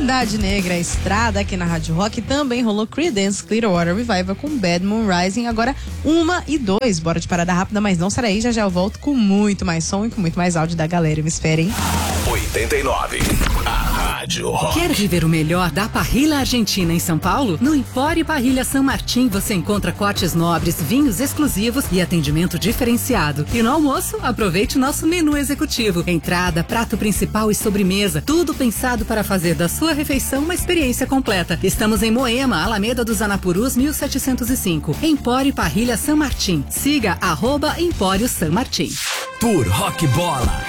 Cidade Negra Estrada aqui na Rádio Rock. Também rolou Creedence Clearwater Revival com Bad Moon Rising. Agora 1 e 2. Bora de parada rápida, mas não será aí. Já eu volto com muito mais som e com muito mais áudio da galera. Me esperem. 89. A Rádio Rock. Quer viver o melhor da parrilha argentina em São Paulo? No Empório Parrilha San Martín você encontra cortes nobres, vinhos exclusivos e atendimento diferenciado. E no almoço, aproveite o nosso menu executivo. Entrada, prato principal e sobremesa. Tudo pensado para fazer da sua refeição uma experiência completa. Estamos em Moema, Alameda dos Anapurus, 1705. Empório Parrilha San Martín. Siga @Empório San Martín. Tour Rock Bola.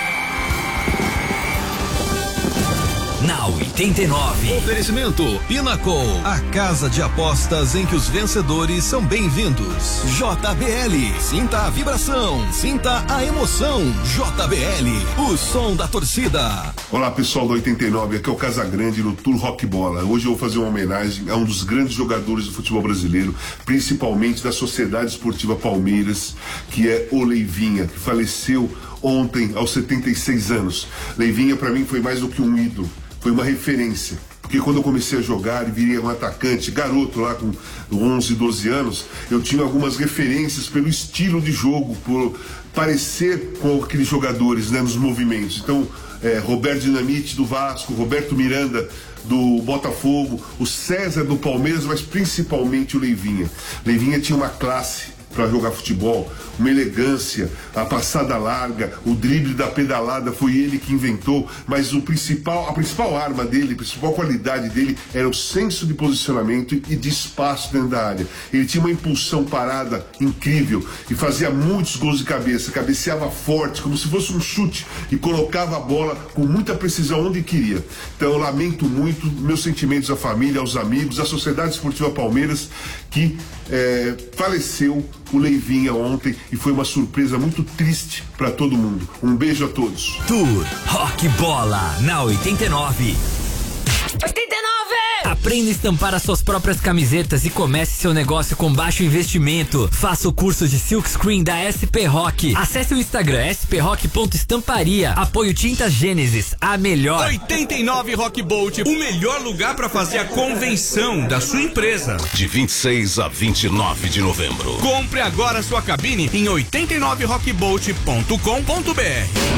Na 89. Oferecimento Pinnacle, a casa de apostas em que os vencedores são bem-vindos. JBL, sinta a vibração, sinta a emoção. JBL, o som da torcida. Olá pessoal do 89, aqui é o Casagrande no Tour Rock Bola. Hoje eu vou fazer uma homenagem a um dos grandes jogadores do futebol brasileiro, principalmente da Sociedade Esportiva Palmeiras, que é o Leivinha, que faleceu ontem aos 76 anos. Leivinha para mim foi mais do que um ídolo. Foi uma referência, porque quando eu comecei a jogar e virei um atacante, garoto lá com 11, 12 anos, eu tinha algumas referências pelo estilo de jogo, por parecer com aqueles jogadores, né, nos movimentos. Então, Roberto Dinamite do Vasco, Roberto Miranda do Botafogo, o César do Palmeiras, mas principalmente o Leivinha. Leivinha tinha uma classe para jogar futebol, uma elegância, a passada larga, o drible da pedalada foi ele que inventou, mas a principal arma dele, a principal qualidade dele era o senso de posicionamento e de espaço dentro da área. Ele tinha uma impulsão parada incrível e fazia muitos gols de cabeça, cabeceava forte, como se fosse um chute, e colocava a bola com muita precisão onde queria. Então eu lamento muito, meus sentimentos à família, aos amigos, à Sociedade Esportiva Palmeiras, que faleceu o Leivinha ontem e foi uma surpresa muito triste para todo mundo. Um beijo a todos. Tour Rock Bola na 89. 89! Aprenda a estampar as suas próprias camisetas e comece seu negócio com baixo investimento. Faça o curso de Silkscreen da SP Rock. Acesse o Instagram sprock.estamparia. Apoio Tintas Gênesis, a melhor. 89 Rock Bolt, o melhor lugar para fazer a convenção da sua empresa. De 26 a 29 de novembro. Compre agora sua cabine em 89rockbolt.com.br.